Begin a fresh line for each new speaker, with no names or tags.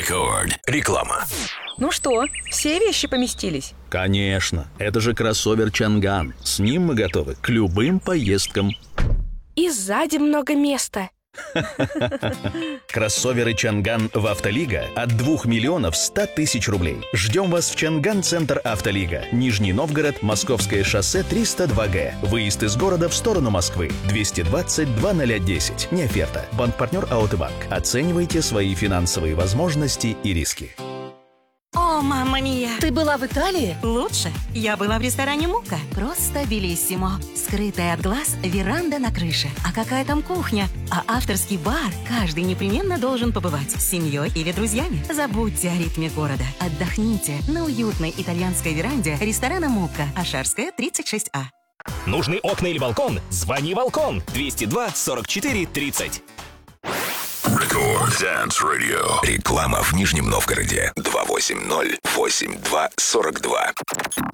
Рекорд. Реклама.
Ну что, все вещи поместились?
Конечно, это же кроссовер Чанган. С ним мы готовы к любым поездкам.
И сзади много места.
Кроссоверы Чанган в Автолига от 2 миллионов 100 тысяч рублей. Ждем вас в Чанган-центр Автолига. Нижний Новгород, Московское шоссе 302Г. Выезд из города в сторону Москвы. 220-2010. Не оферта. Банк-партнер Аутобанк. Оценивайте свои финансовые возможности и риски.
О, мамма мия!
Ты была в Италии?
Лучше. Я была в ресторане «Мука». Просто белиссимо. Скрытая от глаз веранда на крыше. А какая там кухня? А авторский бар каждый непременно должен побывать с семьей или друзьями. Забудьте о ритме города. Отдохните на уютной итальянской веранде ресторана «Мука». Ашарская, 36А.
Нужны окна или балкон? Звони «Балкон» 202 44 30.
Рекорд Dance Radio. Реклама в Нижнем Новгороде. 280-82-42.